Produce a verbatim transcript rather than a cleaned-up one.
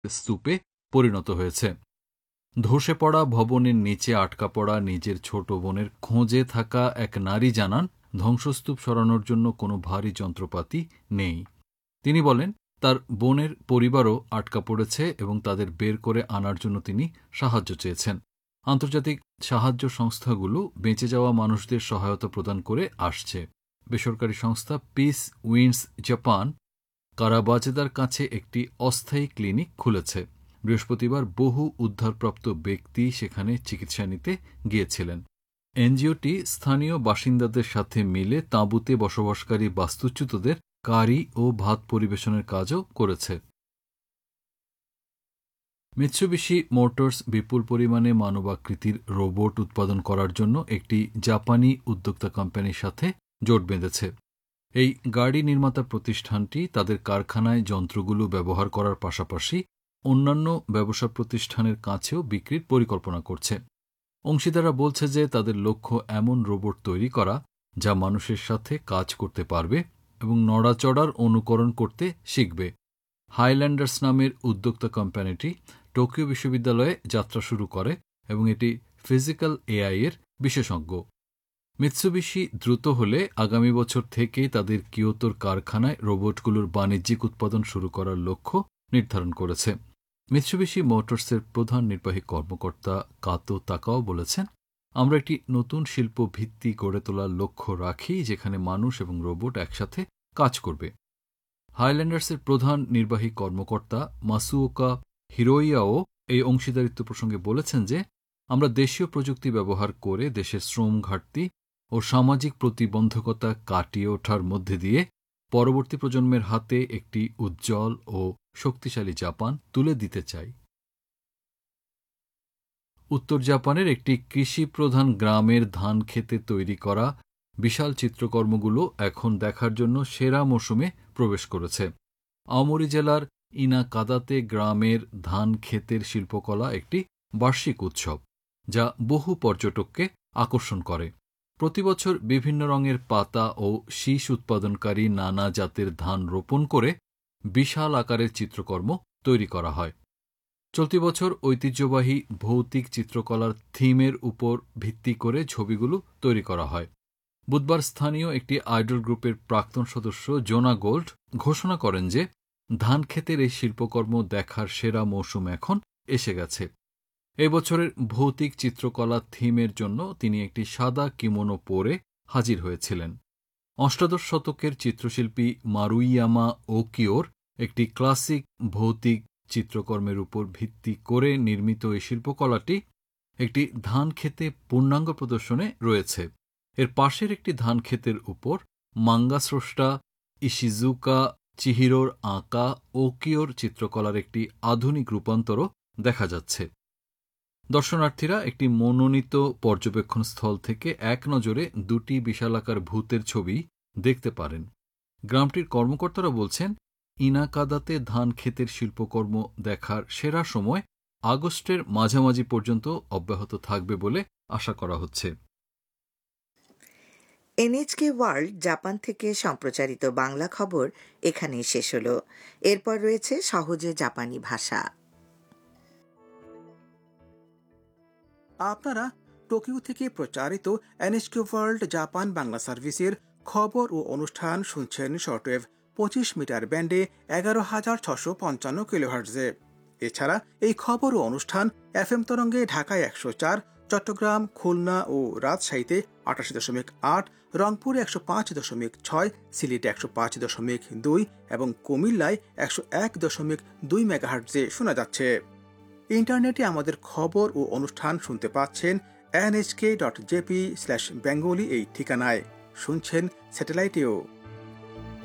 স্তূপে পরিণত হয়েছে। ধসে পড়া ভবনের নিচে আটকা পড়া নিজের ছোট বোনের খোঁজে থাকা এক নারী জানান, ধ্বংসস্তূপ সরানোর জন্য কোনো ভারী যন্ত্রপাতি নেই। তিনি বলেন, তার বোনের পরিবারও আটকা পড়েছে এবং তাদের বের করে আনার জন্য তিনি সাহায্য চেয়েছেন। আন্তর্জাতিক সাহায্য সংস্থাগুলো বেঁচে যাওয়া মানুষদের সহায়তা প্রদান করে আসছে। বেসরকারি সংস্থা পিস উইন্ডস জাপান কারাবাজেদার কাছে একটি অস্থায়ী ক্লিনিক খুলেছে। বৃহস্পতিবার বহু উদ্ধারপ্রাপ্ত ব্যক্তি সেখানে চিকিৎসা নিতে গিয়েছিলেন। এনজিওটি স্থানীয় বাসিন্দাদের সাথে মিলে তাঁবুতে বসবাসকারী বাস্তুচ্যুতদের কারি ও ভাত পরিবেশনের কাজও করেছে। মিৎসুবিশি মোটরস বিপুল পরিমাণে মানবাকৃতির রোবট উৎপাদন করার জন্য একটি জাপানি উদ্যোক্তা কোম্পানির সাথে জোট বেঁধেছে। এই গাড়ি নির্মাতা প্রতিষ্ঠানটি তাদের কারখানায় যন্ত্রগুলো ব্যবহার করার পাশাপাশি অন্যান্য ব্যবসা প্রতিষ্ঠানের কাছেও বিক্রির পরিকল্পনা করছে। অংশীদাররা বলছে যে তাদের লক্ষ্য এমন রোবট তৈরি করা যা মানুষের সাথে কাজ করতে পারবে এবং নড়াচড়ার অনুকরণ করতে শিখবে। হাইল্যান্ডার্স নামের উদ্যোক্তা কোম্পানিটি টোকিও বিশ্ববিদ্যালয়ে যাত্রা শুরু করে এবং এটি ফিজিক্যাল এআই এর বিশেষজ্ঞ। মিৎসুবিশি দ্রুত হলে আগামী বছর থেকেই তাদের কিয়োতোর কারখানায় রোবটগুলোর বাণিজ্যিক উৎপাদন শুরু করার লক্ষ্য নির্ধারণ করেছে। মিৎসুবিশি মোটরসের প্রধান নির্বাহী কর্মকর্তা কাতো তাকাও বলেছেন, আমরা একটি নতুন শিল্প ভিত্তি গড়ে তোলার লক্ষ্য রাখি যেখানে মানুষ এবং রোবট একসাথে কাজ করবে। হাইল্যান্ডার্সের প্রধান নির্বাহী কর্মকর্তা মাসুওকা হিরোইয়াও এই অংশীদারিত্ব প্রসঙ্গে বলেছেন যে আমরা দেশীয় প্রযুক্তি ব্যবহার করে দেশের শ্রম ঘাটতি ও সামাজিক প্রতিবন্ধকতা কাটিয়ে ওঠার মধ্যে দিয়ে পরবর্তী প্রজন্মের হাতে একটি উজ্জ্বল ও শক্তিশালী জাপান তুলে দিতে চাই। উত্তর জাপানের একটি কৃষি প্রধান গ্রামের ধান খেতে তৈরি করা বিশাল চিত্রকর্মগুলো এখন দেখার জন্য সেরা মৌসুমে প্রবেশ করেছে। আওমোরি জেলার ইনাকাদাতে গ্রামের ধান ক্ষেতের শিল্পকলা একটি বার্ষিক উৎসব যা বহু পর্যটককে আকর্ষণ করে। প্রতিবছর বিভিন্ন রঙের পাতা ও শীষ উৎপাদনকারী নানা জাতের ধান রোপণ করে বিশাল আকারের চিত্রকর্ম তৈরি করা হয়। চলতি বছর ঐতিহ্যবাহী ভৌতিক চিত্রকলার থিমের উপর ভিত্তি করে ছবিগুলো তৈরি করা হয়। বুধবার স্থানীয় একটি আইডল গ্রুপের প্রাক্তন সদস্য জোনা গোল্ড ঘোষণা করেন যে ধান ক্ষেতের এই শিল্পকর্ম দেখার সেরা মৌসুম এখন এসে গেছে। এবছরের ভৌতিক চিত্রকলা থিমের জন্য তিনি একটি সাদা কিমোনো পরে হাজির হয়েছিলেন। অষ্টাদশ শতকের চিত্রশিল্পী মারুইয়ামা ওকিওর একটি ক্লাসিক ভৌতিক চিত্রকর্মের উপর ভিত্তি করে নির্মিত এই শিল্পকলাটি একটি ধান ক্ষেতে পূর্ণাঙ্গ প্রদর্শনে রয়েছে। এর পাশের একটি ধান ক্ষেতের উপর মাঙ্গা স্রষ্টা ইশিজুকা চিহিরোর আঁকা ওকিওর চিত্রকলার একটি আধুনিক রূপান্তরও দেখা যাচ্ছে। দর্শনার্থীরা একটি মনোনীত পর্যবেক্ষণ স্থল থেকে এক নজরে দুটি বিশালাকার ভূতের ছবি দেখতে পারেন। গ্রামটির কর্মকর্তারা বলছেন, ইনাকাদাতে ধান ক্ষেতের শিল্পকর্ম দেখার সেরা সময় আগস্টের মাঝামাঝি পর্যন্ত অব্যাহত থাকবে বলে আশা করা হচ্ছে। এনএইচকে ওয়ার্ল্ড জাপান থেকে সম্প্রচারিত বাংলা খবর এখানেই শেষ হলো। এরপর রয়েছে সহজে জাপানি ভাষা। আপনারা টোকিও থেকে প্রচারিত এনএইচকে ওয়ার্ল্ড জাপান বাংলা সার্ভিসের খবর ও অনুষ্ঠান শুনছেন শর্টওয়েভ পঁচিশ মিটার ব্যান্ডে এগারো হাজার ছশো পঞ্চান্ন কিলোহার্টজে। এছাড়া এই খবর ও অনুষ্ঠান এফএম তরঙ্গে ঢাকায় একশো চার, চট্টগ্রাম, খুলনা ও রাজশাহীতে আটাশি দশমিক আট, রংপুরে একশো পাঁচ দশমিক ছয়, সিলেটে একশো পাঁচ দশমিক দুই এবং কুমিল্লায় একশো এক দশমিক দুই মেগাহার্টজে শোনা যাচ্ছে। ইন্টারনেটে আমাদের খবর ও অনুষ্ঠান শুনতে পাচ্ছেন NHK dot JP slash Bengali এই ঠিকানায়। শুনছেন স্যাটেলাইটেও।